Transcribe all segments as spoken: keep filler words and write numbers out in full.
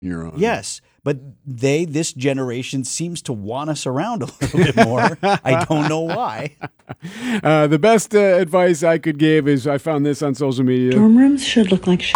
you're on. Yes, but they, this generation, seems to want us around a little bit more. I don't know why. Uh, the best uh, advice I could give is I found this on social media. Dorm rooms should look like shit.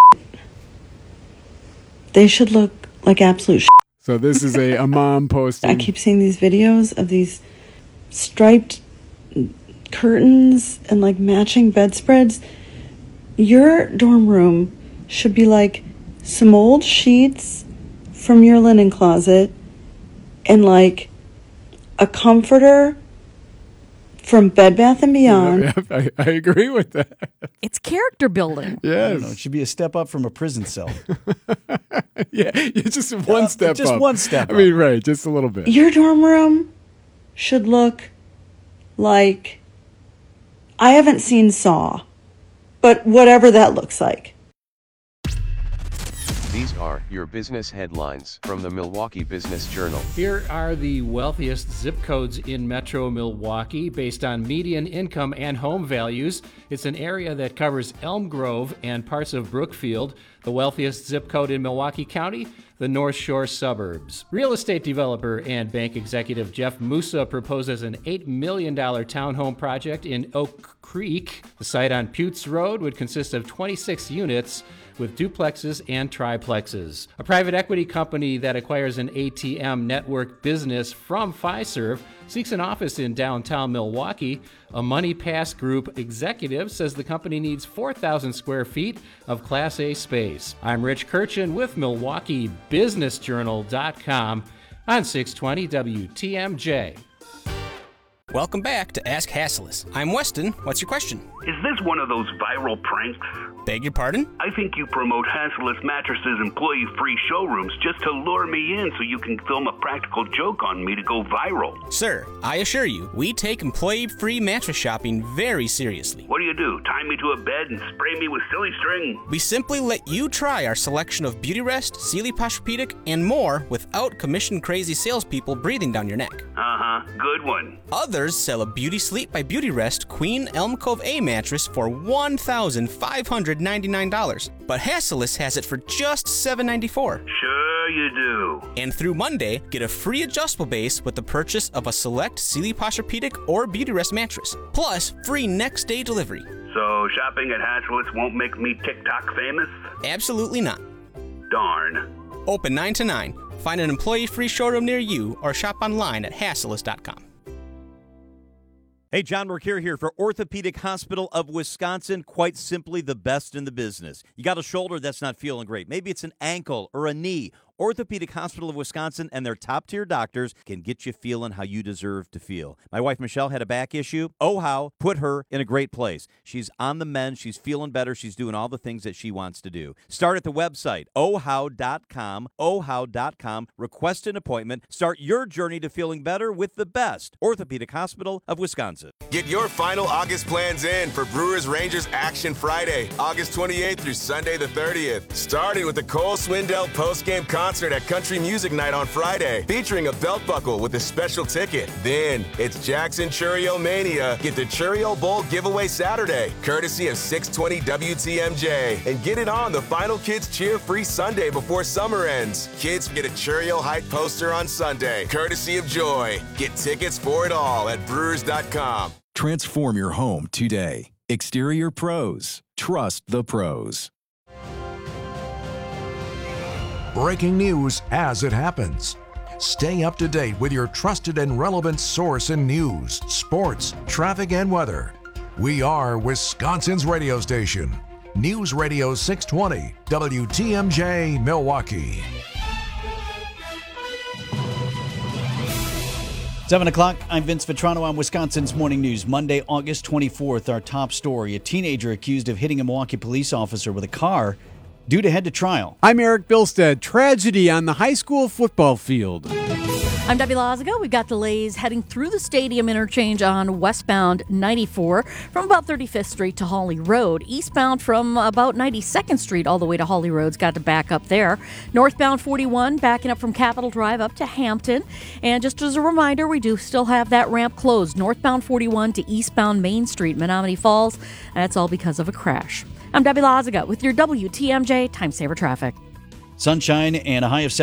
They should look like absolute shit. So this is a, a mom posting. I keep seeing these videos of these striped curtains and like matching bedspreads. Your dorm room should be like some old sheets from your linen closet and like a comforter from Bed Bath and Beyond. Yeah, I, I agree with that. It's character building. Yes. I don't know. It should be a step up from a prison cell. Yeah, it's just one Uh, step just up. one step I mean, up. right, just a little bit. Your dorm room should look like, I haven't seen Saw, but whatever that looks like. These are your business headlines from the Milwaukee Business Journal. Here are the wealthiest zip codes in Metro Milwaukee based on median income and home values. It's an area that covers Elm Grove and parts of Brookfield. The wealthiest zip code in Milwaukee County, the North Shore suburbs. Real estate developer and bank executive Jeff Musa proposes an eight million dollars townhome project in Oak Creek. The site on Putes Road would consist of twenty-six units with duplexes and triplexes. A private equity company that acquires an A T M network business from Fiserv seeks an office in downtown Milwaukee. A MoneyPass Group executive says the company needs four thousand square feet of Class A space. I'm Rich Kirchen with Milwaukee Business Journal dot com on six twenty W T M J. Welcome back to Ask Hasslis. I'm Weston. What's your question? Is this one of those viral pranks? Beg your pardon? I think you promote Hasslis Mattresses employee-free showrooms just to lure me in so you can film a practical joke on me to go viral. Sir, I assure you, we take employee-free mattress shopping very seriously. What do you do? Tie me to a bed and spray me with silly string? We simply let you try our selection of Beautyrest, Sealy Posturepedic, and more without commission-crazy salespeople breathing down your neck. Uh-huh. Good one. Others sell a Beauty Sleep by Beautyrest Queen Elm Cove A mattress for one thousand five hundred ninety-nine dollars, but Hasslis has it for just seven hundred ninety-four dollars. Sure you do. And through Monday, get a free adjustable base with the purchase of a select Sealy Posturepedic or Beautyrest mattress, plus free next day delivery. So shopping at Hasslis won't make me TikTok famous? Absolutely not. Darn. Open nine to nine. Find an employee-free showroom near you or shop online at hasslis dot com. Hey, John Mercure here for Orthopedic Hospital of Wisconsin. Quite simply the best in the business. You got a shoulder that's not feeling great. Maybe it's an ankle or a knee. Orthopedic Hospital of Wisconsin and their top-tier doctors can get you feeling how you deserve to feel. My wife, Michelle, had a back issue. Oh, how put her in a great place. She's on the mend. She's feeling better. She's doing all the things that she wants to do. Start at the website, oh how dot com, oh how dot com. Request an appointment. Start your journey to feeling better with the best. Orthopedic Hospital of Wisconsin. Get your final August plans in for Brewers Rangers Action Friday, August twenty-eighth through Sunday the thirtieth. Starting with the Cole Swindell postgame concert. Concert at Country Music Night on Friday, featuring a belt buckle with a special ticket. Then it's Jackson Churio Mania. Get the Churio Bowl giveaway Saturday, courtesy of six twenty W T M J. And get it on the Final Kids Cheer Free Sunday before summer ends. Kids get a Churio Height poster on Sunday, courtesy of Joy. Get tickets for it all at brewers dot com. Transform your home today. Exterior Pros. Trust the pros. Breaking news as it happens. Stay up to date with your trusted and relevant source in news, sports, traffic, and weather. We are Wisconsin's radio station. News Radio six twenty, W T M J, Milwaukee. seven o'clock, I'm Vince Vitrano on Wisconsin's Morning News. Monday, August twenty-fourth, our top story. A teenager accused of hitting a Milwaukee police officer with a car due to head to trial. I'm Eric Bilstead. Tragedy on the high school football field. I'm Debbie Lazaga. We've got delays heading through the stadium interchange on westbound ninety-four from about thirty-fifth Street to Hawley Road. Eastbound from about ninety-second Street all the way to Hawley Road's got to back up there. Northbound forty-one backing up from Capitol Drive up to Hampton. And just as a reminder, we do still have that ramp closed. Northbound forty-one to eastbound Main Street, Menominee Falls. That's all because of a crash. I'm Debbie Lazaga with your W T M J Time Saver Traffic. Sunshine and a high of seven.